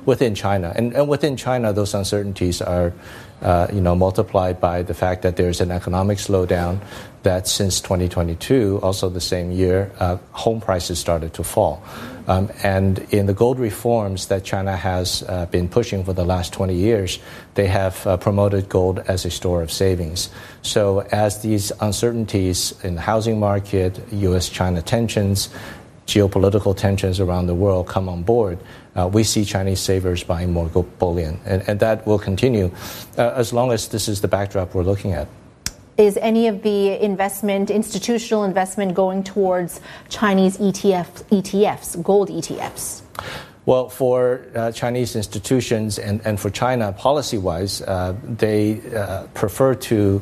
within China. And within China, those uncertainties are multiplied by the fact that there's an economic slowdown, that since 2022, also the same year, home prices started to fall. And in the gold reforms that China has been pushing for the last 20 years, they have promoted gold as a store of savings. So as these uncertainties in the housing market, U.S.-China tensions, geopolitical tensions around the world come on board, we see Chinese savers buying more gold bullion. And that will continue as long as this is the backdrop we're looking at. Is any of the institutional investment going towards Chinese ETFs, gold ETFs? Well, for Chinese institutions and for China policy-wise, they prefer to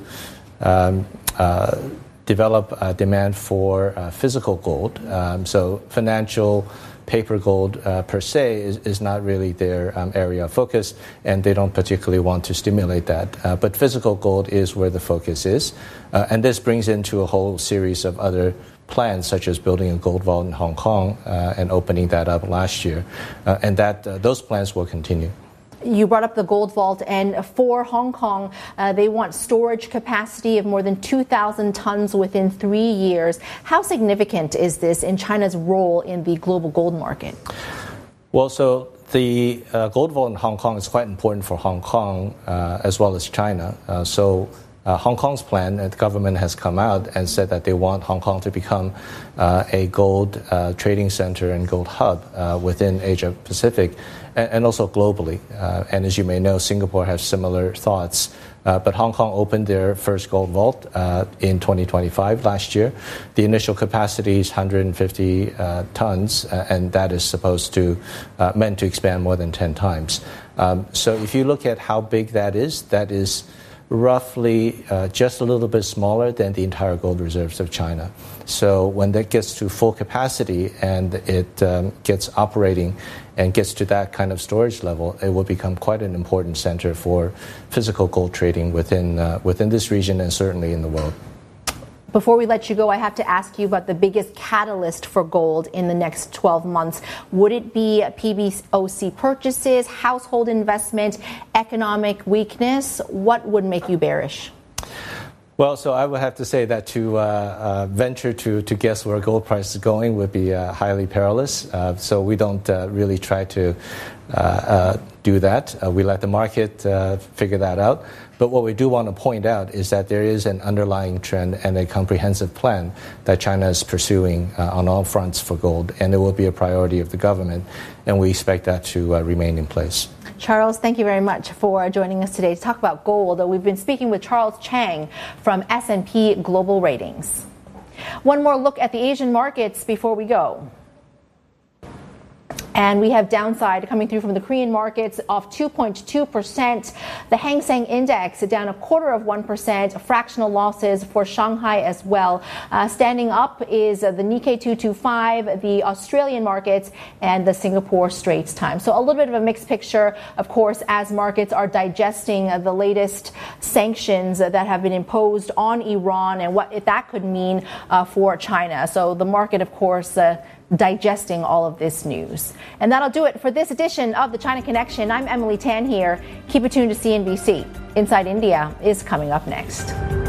develop demand for physical gold. So financial paper gold per se is not really their area of focus, and they don't particularly want to stimulate that. But physical gold is where the focus is. And this brings into a whole series of other plans, such as building a gold vault in Hong Kong and opening that up last year. And those plans will continue. You brought up the gold vault, and for Hong Kong, they want storage capacity of more than 2,000 tons within 3 years. How significant is this in China's role in the global gold market? Well, so the gold vault in Hong Kong is quite important for Hong Kong as well as China. Hong Kong's plan, the government has come out and said that they want Hong Kong to become a gold trading center and gold hub within Asia Pacific and also globally. And as you may know, Singapore has similar thoughts. But Hong Kong opened their first gold vault in 2025 last year. The initial capacity is 150 tons, and that is meant to expand more than 10 times. So if you look at how big that is roughly just a little bit smaller than the entire gold reserves of China. So when that gets to full capacity and it gets operating and gets to that kind of storage level, it will become quite an important center for physical gold trading within this region and certainly in the world. Before we let you go, I have to ask you about the biggest catalyst for gold in the next 12 months. Would it be PBOC purchases, household investment, economic weakness? What would make you bearish? Well, so I would have to say that to venture to guess where gold price is going would be highly perilous. So we don't really try to do that. We let the market figure that out. But what we do want to point out is that there is an underlying trend and a comprehensive plan that China is pursuing on all fronts for gold, and it will be a priority of the government, and we expect that to remain in place. Charles, thank you very much for joining us today to talk about gold. We've been speaking with Charles Chang from S&P Global Ratings. One more look at the Asian markets before we go. And we have downside coming through from the Korean markets off 2.2%. The Hang Seng Index down 0.25%. Fractional losses for Shanghai as well. Standing up is the Nikkei 225, the Australian markets, and the Singapore Straits Times. So a little bit of a mixed picture, of course, as markets are digesting the latest sanctions that have been imposed on Iran and what that could mean for China. So the market, of course, digesting all of this news. And that'll do it for this edition of the China Connection. I'm Emily Tan here. Keep it tuned to CNBC. Inside India is coming up next.